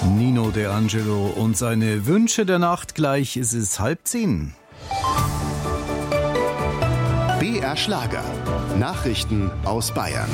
Nino De Angelo und seine Wünsche der Nacht. Gleich ist es 9:30. BR Schlager. Nachrichten aus Bayern.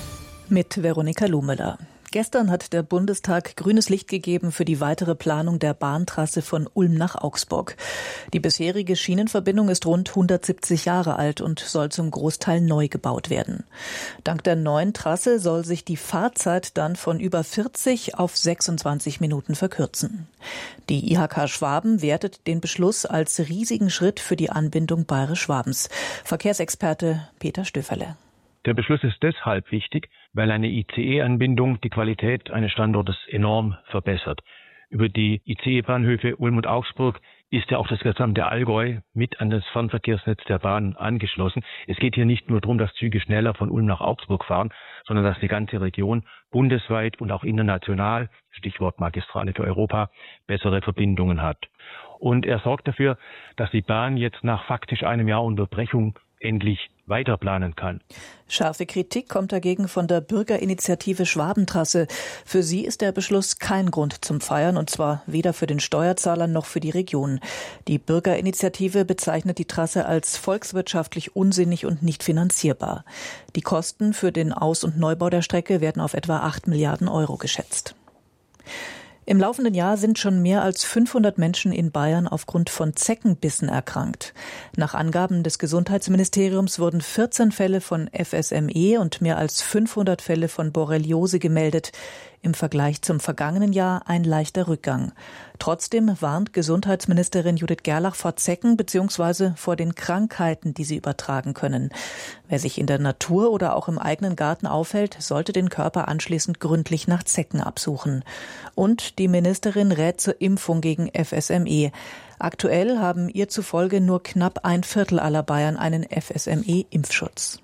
Mit Veronika Luhmüller. Gestern hat der Bundestag grünes Licht gegeben für die weitere Planung der Bahntrasse von Ulm nach Augsburg. Die bisherige Schienenverbindung ist rund 170 Jahre alt und soll zum Großteil neu gebaut werden. Dank der neuen Trasse soll sich die Fahrzeit dann von über 40 auf 26 Minuten verkürzen. Die IHK Schwaben wertet den Beschluss als riesigen Schritt für die Anbindung Bayerisch-Schwabens. Verkehrsexperte Peter Stöferle. Der Beschluss ist deshalb wichtig, weil eine ICE-Anbindung die Qualität eines Standortes enorm verbessert. Über die ICE-Bahnhöfe Ulm und Augsburg ist ja auch das gesamte Allgäu mit an das Fernverkehrsnetz der Bahn angeschlossen. Es geht hier nicht nur darum, dass Züge schneller von Ulm nach Augsburg fahren, sondern dass die ganze Region bundesweit und auch international, Stichwort Magistrale für Europa, bessere Verbindungen hat. Und er sorgt dafür, dass die Bahn jetzt nach faktisch einem Jahr Unterbrechung endlich weiterplanen kann. Scharfe Kritik kommt dagegen von der Bürgerinitiative Schwabentrasse. Für sie ist der Beschluss kein Grund zum Feiern, und zwar weder für den Steuerzahler noch für die Region. Die Bürgerinitiative bezeichnet die Trasse als volkswirtschaftlich unsinnig und nicht finanzierbar. Die Kosten für den Aus- und Neubau der Strecke werden auf etwa 8 Milliarden Euro geschätzt. Im laufenden Jahr sind schon mehr als 500 Menschen in Bayern aufgrund von Zeckenbissen erkrankt. Nach Angaben des Gesundheitsministeriums wurden 14 Fälle von FSME und mehr als 500 Fälle von Borreliose gemeldet. Im Vergleich zum vergangenen Jahr ein leichter Rückgang. Trotzdem warnt Gesundheitsministerin Judith Gerlach vor Zecken bzw. vor den Krankheiten, die sie übertragen können. Wer sich in der Natur oder auch im eigenen Garten aufhält, sollte den Körper anschließend gründlich nach Zecken absuchen. Und die Ministerin rät zur Impfung gegen FSME. Aktuell haben ihr zufolge nur knapp 1/4 aller Bayern einen FSME-Impfschutz.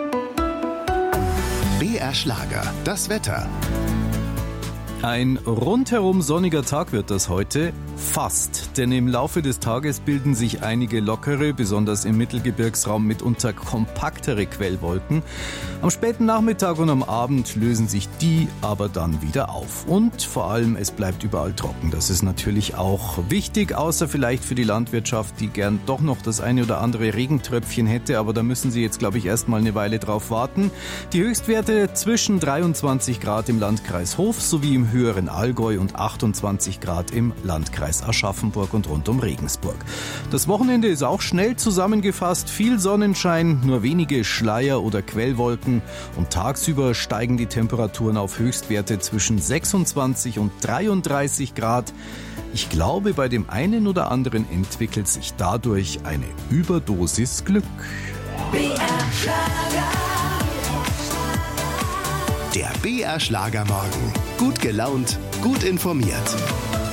BR Schlager. Das Wetter. Ein rundherum sonniger Tag wird das heute. Fast, denn im Laufe des Tages bilden sich einige lockere, besonders im Mittelgebirgsraum mitunter kompaktere Quellwolken. Am späten Nachmittag und am Abend lösen sich die aber dann wieder auf. Und vor allem, es bleibt überall trocken. Das ist natürlich auch wichtig, außer vielleicht für die Landwirtschaft, die gern doch noch das eine oder andere Regentröpfchen hätte. Aber da müssen sie jetzt, glaube ich, erst mal eine Weile drauf warten. Die Höchstwerte zwischen 23 Grad im Landkreis Hof sowie im höheren Allgäu und 28 Grad im Landkreis Aschaffenburg und rund um Regensburg. Das Wochenende ist auch schnell zusammengefasst. Viel Sonnenschein, nur wenige Schleier oder Quellwolken und tagsüber steigen die Temperaturen auf Höchstwerte zwischen 26 und 33 Grad. Ich glaube, bei dem einen oder anderen entwickelt sich dadurch eine Überdosis Glück. Der BR Schlagermorgen. Gut gelaunt, gut informiert.